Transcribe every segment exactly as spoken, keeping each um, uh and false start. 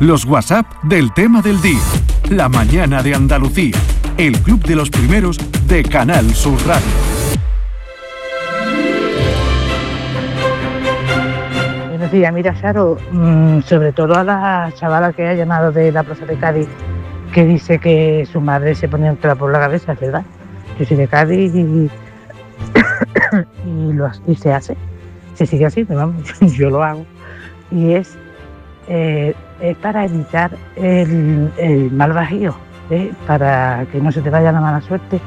Los WhatsApp del tema del día. La mañana de Andalucía. El club de los primeros de Canal Sur Radio. Buenos días, mira, Charo, mmm, sobre todo a la chavala que ha llamado de la Plaza de Cádiz, que dice que su madre se ponía un trapo por la cabeza, es verdad. Yo soy de Cádiz y, y, lo, y se hace, se sigue así, pero vamos, yo lo hago. Y es, eh, es para evitar el, el mal bajío, ¿eh? Para que no se te vaya la mala suerte.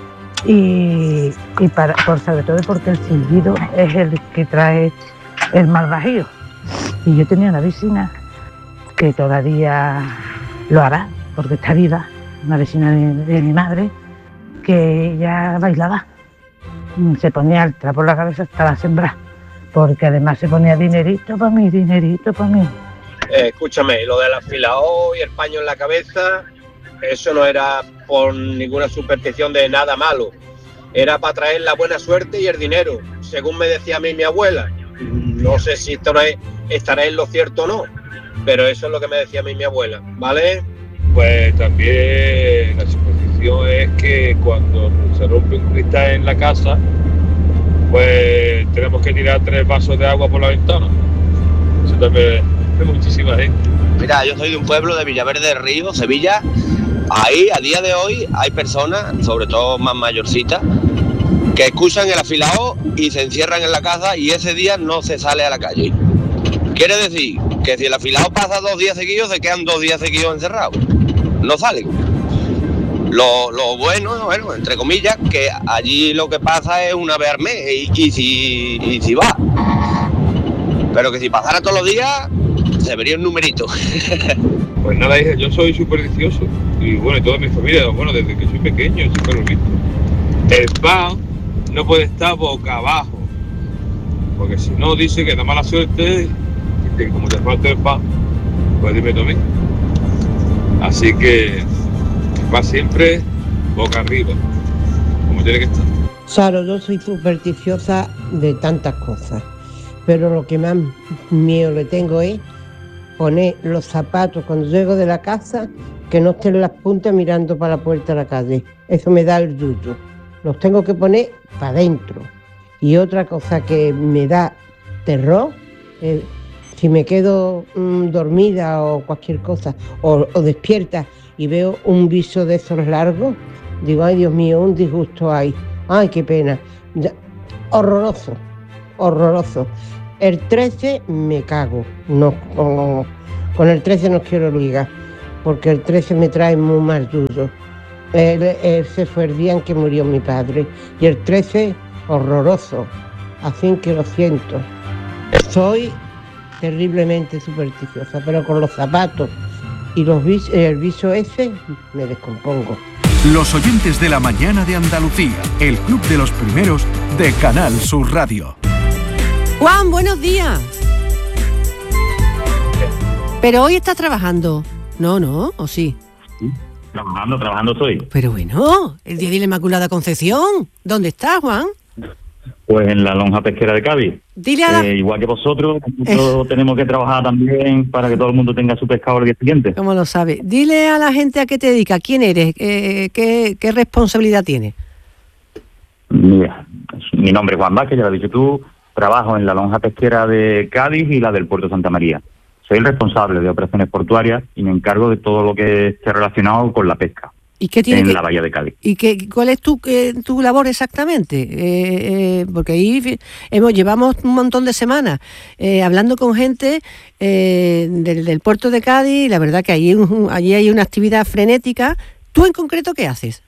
Y, y para, por, sobre todo porque el silbido es el que trae el mal bajío. Y yo tenía una vecina que todavía lo hará, porque está viva, una vecina de, de mi madre, que ella bailaba, se ponía el trapo por la cabeza hasta la sembra, porque además se ponía dinerito para mí, dinerito para mí. Eh, escúchame, lo del afilado y el paño en la cabeza, eso no era por ninguna superstición de nada malo, era para traer la buena suerte y el dinero, según me decía a mí mi abuela. No sé si esto es, estará en lo cierto o no, pero eso es lo que me decía a mí mi abuela, ¿vale? Pues también la superstición es que cuando se rompe un cristal en la casa, pues tenemos que tirar tres vasos de agua por la ventana. Eso también es muchísima gente. Mira, yo soy de un pueblo de Villaverde del Río, Sevilla. Ahí, a día de hoy, hay personas, sobre todo más mayorcitas, que escuchan el afilado y se encierran en la casa y ese día no se sale a la calle. Quiere decir que si el afilado pasa dos días seguidos, se quedan dos días seguidos encerrados. No salen. Lo, lo bueno, bueno, entre comillas, que allí lo que pasa es una vez al mes y, y, si, y si va. Pero que si pasara todos los días, se vería un numerito. Pues nada, hija, yo soy supersticioso. Y bueno, y toda mi familia, bueno, desde que soy pequeño, siempre lo he visto. El pan no puede estar boca abajo, porque si no dice que da mala suerte, que como te falta el pan, pues dime tú a mí. Así que va siempre boca arriba, como tiene que estar. Saro, yo soy supersticiosa de tantas cosas, pero lo que más miedo le tengo es poner los zapatos cuando llego de la casa, que no estén las puntas mirando para la puerta de la calle. Eso me da el yuyu. Los tengo que poner para adentro. Y otra cosa que me da terror, eh, si me quedo mmm, dormida o cualquier cosa, o, o despierta y veo un viso de esos largos, digo, ay Dios mío, un disgusto hay, ay qué pena. Ya, horroroso, horroroso. El trece me cago, no, con, con el trece no quiero ligar, porque el trece me trae muy mal yuyo. Ese fue el día en que murió mi padre y el trece horroroso, así que lo siento. Soy terriblemente supersticiosa, pero con los zapatos y los vis- el viso ese me descompongo. Los oyentes de la mañana de Andalucía, el club de los primeros de Canal Sur Radio. Juan, buenos días. Pero hoy estás trabajando. No, no, ¿o sí? Trabajando, trabajando estoy. Pero bueno, el día de la Inmaculada Concepción. ¿Dónde estás, Juan? Pues en la lonja pesquera de Cádiz. Dile a la... eh, igual que vosotros, nosotros eh. tenemos que trabajar también para que todo el mundo tenga su pescado el día siguiente. ¿Cómo lo sabes? Dile a la gente a qué te dedicas, quién eres, eh, qué, qué responsabilidad tienes. Mira, mi nombre es Juan Vázquez, ya lo has dicho tú. Trabajo en la lonja pesquera de Cádiz y la del Puerto Santa María. Soy el responsable de operaciones portuarias y me encargo de todo lo que esté relacionado con la pesca. ¿Y qué tiene en que, la bahía de Cádiz. ¿Y qué, cuál es tu eh, tu labor exactamente? Eh, eh, porque ahí hemos llevamos un montón de semanas eh, hablando con gente eh, del, del puerto de Cádiz y la verdad que allí, allí hay una actividad frenética. ¿Tú en concreto qué haces?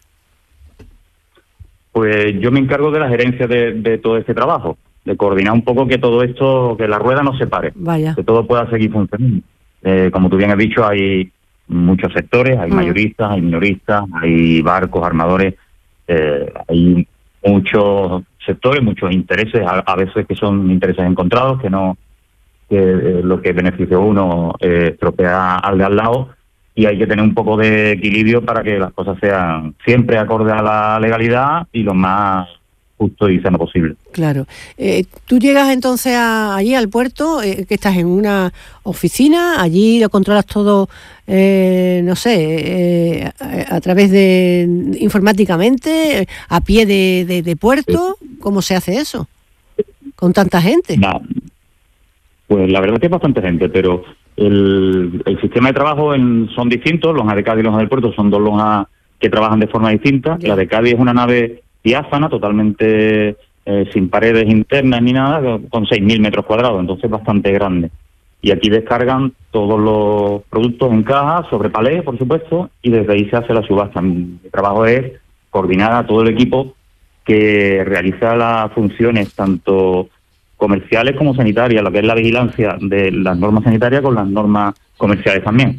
Pues yo me encargo de la gerencia de, de todo este trabajo, de coordinar un poco que todo esto, que la rueda no se pare, Vaya. que todo pueda seguir funcionando. Eh, como tú bien has dicho, hay muchos sectores, hay mm. mayoristas, hay minoristas, hay barcos, armadores, eh, hay muchos sectores, muchos intereses, a, a veces que son intereses encontrados, que no que eh, lo que beneficia a uno eh, estropea al de al lado, y hay que tener un poco de equilibrio para que las cosas sean siempre acorde a la legalidad y lo más justo y sano posible. Claro. Eh, ¿Tú llegas entonces a, allí al puerto, eh, que estás en una oficina, allí lo controlas todo, eh, no sé, eh, a, a través de informáticamente, a pie de, de, de puerto? ¿Cómo se hace eso? ¿Con tanta gente? No, pues la verdad es que es bastante gente, pero el, el sistema de trabajo en, son distintos. Lonja de Cádiz y Lonja del Puerto son dos lonjas que trabajan de forma distinta. Yeah. La de Cádiz es una nave diáfana, totalmente eh, sin paredes internas ni nada, con seis mil metros cuadrados, entonces bastante grande. Y aquí descargan todos los productos en caja, sobre palés, por supuesto, y desde ahí se hace la subasta. Mi trabajo es coordinar a todo el equipo que realiza las funciones tanto comerciales como sanitarias, lo que es la vigilancia de las normas sanitarias con las normas comerciales también.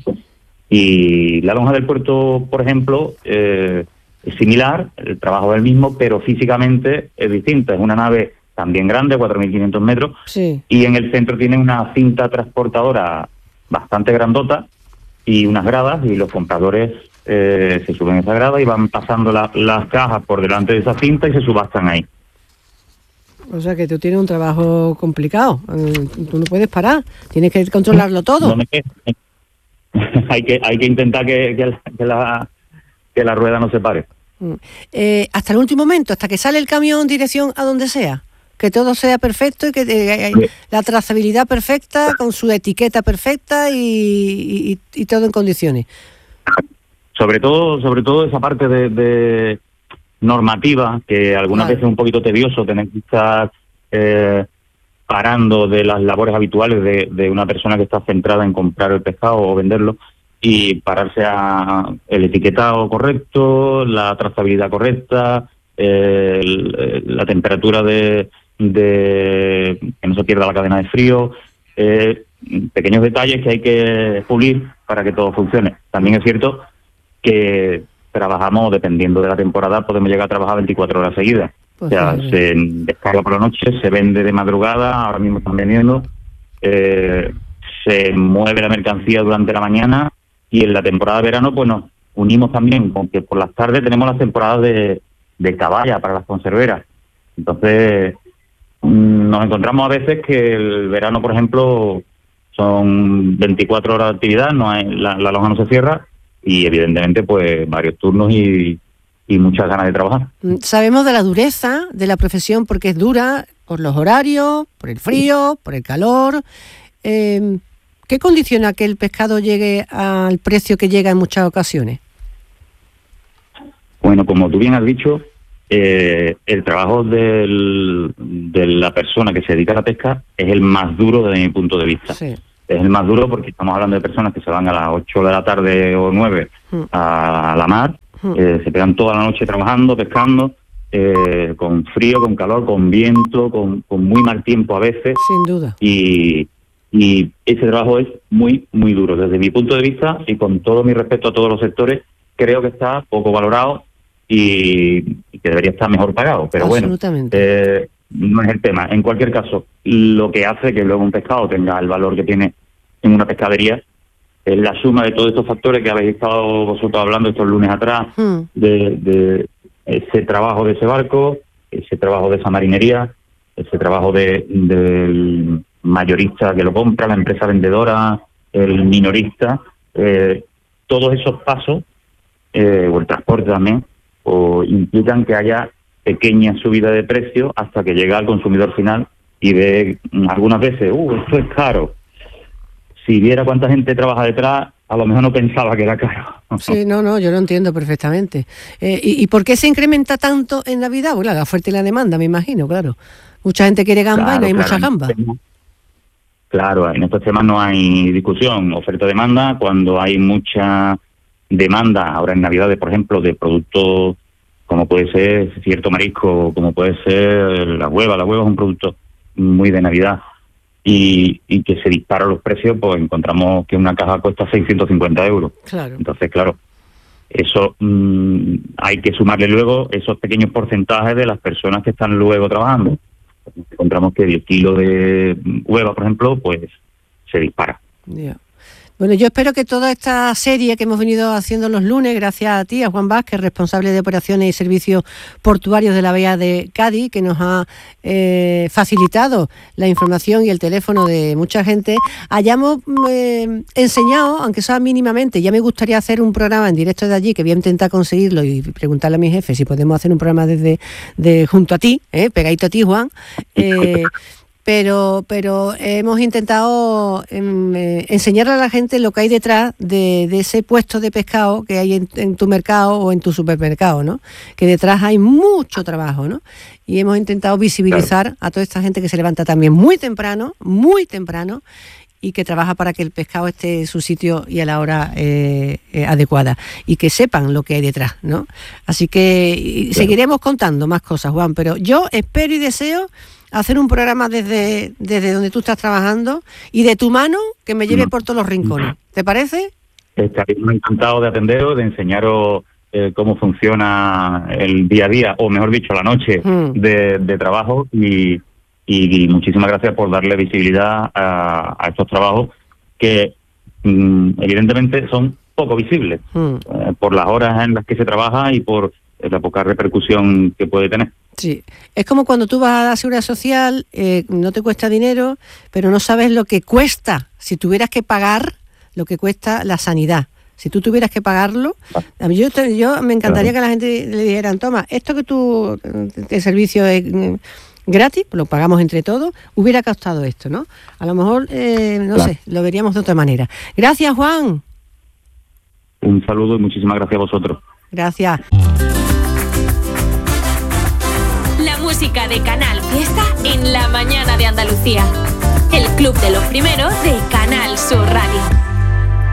Y la lonja del puerto, por ejemplo, eh, es similar, el trabajo es el mismo, pero físicamente es distinta. Es una nave también grande, cuatro mil quinientos metros, sí. Y en el centro tiene una cinta transportadora bastante grandota y unas gradas, y los compradores eh, se suben a esa grada y van pasando la, las cajas por delante de esa cinta y se subastan ahí. O sea que tú tienes un trabajo complicado, tú no puedes parar, tienes que controlarlo todo. No me quedo. hay que hay que intentar que, que, la, que, la, que la rueda no se pare. Eh, hasta el último momento, hasta que sale el camión en dirección a donde sea, que todo sea perfecto y que eh, sí. La trazabilidad perfecta, con su etiqueta perfecta y, y, y todo en condiciones. Sobre todo, sobre todo esa parte de, de normativa, que algunas claro. veces es un poquito tedioso tener que estar eh, parando de las labores habituales de, de una persona que está centrada en comprar el pescado o venderlo, y pararse a el etiquetado correcto, la trazabilidad correcta, eh, el, la temperatura de, de que no se pierda la cadena de frío, eh, pequeños detalles que hay que pulir para que todo funcione. También es cierto que trabajamos, dependiendo de la temporada, podemos llegar a trabajar veinticuatro horas seguidas. Pues o sea, sí, se descarga por la noche, se vende de madrugada, ahora mismo están vendiendo, eh, se mueve la mercancía durante la mañana, y en la temporada de verano pues nos unimos también, porque por las tardes tenemos las temporadas de, de caballa para las conserveras. Entonces nos encontramos a veces que el verano, por ejemplo, son veinticuatro horas de actividad, no hay, la, la lonja no se cierra, y evidentemente pues varios turnos y, y muchas ganas de trabajar. Sabemos de la dureza de la profesión, porque es dura por los horarios, por el frío, por el calor. Eh, ¿Qué condiciona que el pescado llegue al precio que llega en muchas ocasiones? Bueno, como tú bien has dicho, eh, el trabajo del, de la persona que se dedica a la pesca es el más duro desde mi punto de vista. Sí. Es el más duro porque estamos hablando de personas que se van a las ocho de la tarde o nueve mm. a la mar, mm. eh, se pegan toda la noche trabajando, pescando, eh, con frío, con calor, con viento, con, con muy mal tiempo a veces. Sin duda. Y... Y ese trabajo es muy, muy duro. Desde mi punto de vista, y con todo mi respeto a todos los sectores, creo que está poco valorado y, y que debería estar mejor pagado. Pero bueno, eh, no es el tema. En cualquier caso, lo que hace que luego un pescado tenga el valor que tiene en una pescadería es la suma de todos estos factores que habéis estado vosotros hablando estos lunes atrás, hmm. de, de ese trabajo de ese barco, ese trabajo de esa marinería, ese trabajo de del mayorista que lo compra, la empresa vendedora, el minorista, eh, todos esos pasos, eh, o el transporte también, o implican que haya pequeña subida de precio hasta que llega al consumidor final y ve algunas veces, uh, esto es caro. Si viera cuánta gente trabaja detrás, a lo mejor no pensaba que era caro. Sí, no, no, yo lo entiendo perfectamente. Eh, ¿y, ¿Y por qué se incrementa tanto en Navidad? Bueno, la oferta y la demanda, me imagino, claro. Mucha gente quiere gamba, claro, y no hay claro, mucha gamba. Claro, en estos temas no hay discusión, oferta-demanda. Cuando hay mucha demanda, ahora en Navidades, por ejemplo, de productos como puede ser cierto marisco, como puede ser la hueva. La hueva es un producto muy de Navidad, y, y que se disparan los precios, pues encontramos que una caja cuesta seiscientos cincuenta euros. Claro. Entonces, claro, eso mmm, hay que sumarle luego esos pequeños porcentajes de las personas que están luego trabajando. Encontramos que diez kilos de hueva, por ejemplo, pues se dispara. Yeah. Bueno, yo espero que toda esta serie que hemos venido haciendo los lunes, gracias a ti, a Juan Vázquez, responsable de operaciones y servicios portuarios de la Bahía de Cádiz, que nos ha eh, facilitado la información y el teléfono de mucha gente, hayamos eh, enseñado, aunque sea mínimamente. Ya me gustaría hacer un programa en directo de allí, que voy a intentar conseguirlo y preguntarle a mi jefe si podemos hacer un programa desde de junto a ti, eh, pegadito a ti, Juan. Eh, Pero, pero hemos intentado eh, enseñarle a la gente lo que hay detrás de, de ese puesto de pescado que hay en, en tu mercado o en tu supermercado, ¿no? Que detrás hay mucho trabajo, ¿no? Y hemos intentado visibilizar claro. a toda esta gente que se levanta también muy temprano, muy temprano, y que trabaja para que el pescado esté en su sitio y a la hora eh, eh, adecuada, y que sepan lo que hay detrás, ¿no? Así que claro. seguiremos contando más cosas, Juan, pero yo espero y deseo hacer un programa desde, desde donde tú estás trabajando y de tu mano que me lleve por todos los rincones. ¿Te parece? Estaríamos encantados de atenderos, de enseñaros eh, cómo funciona el día a día, o mejor dicho, la noche mm. de, de trabajo, y, y, y muchísimas gracias por darle visibilidad a, a estos trabajos que mm, evidentemente son poco visibles mm. eh, por las horas en las que se trabaja y por la poca repercusión que puede tener. Sí, es como cuando tú vas a la Seguridad Social, eh, no te cuesta dinero, pero no sabes lo que cuesta, si tuvieras que pagar lo que cuesta la sanidad. Si tú tuvieras que pagarlo, a mí yo, te, yo me encantaría que la gente le dijeran, toma, esto que tú, el servicio es gratis, lo pagamos entre todos, hubiera costado esto, ¿no? A lo mejor, eh, no claro. sé, lo veríamos de otra manera. Gracias, Juan. Un saludo y muchísimas gracias a vosotros. Gracias. La música de Canal Fiesta en la mañana de Andalucía. El club de los primeros de Canal Sur Radio.